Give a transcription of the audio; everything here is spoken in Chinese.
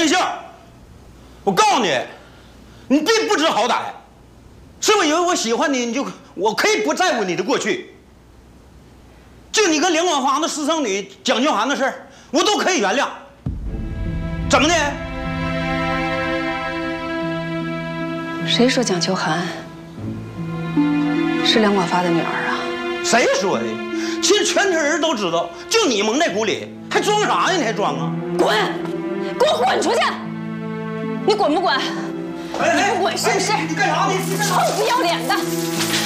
陈星，我告诉你，你并不知好歹，是不是以为我喜欢你，我可以不在乎你的过去？就你跟梁广华的私生女蒋秋涵的事儿，我都可以原谅。怎么的？ 谁说蒋秋涵是梁广发的女儿啊？ 谁说的？其实全村人都知道，就你蒙在鼓里，还装啥呀？你还装啊？ 滚！给我滚出去！你滚不滚？ 哎， 你不滚试试！ 你干啥？你臭不要脸的！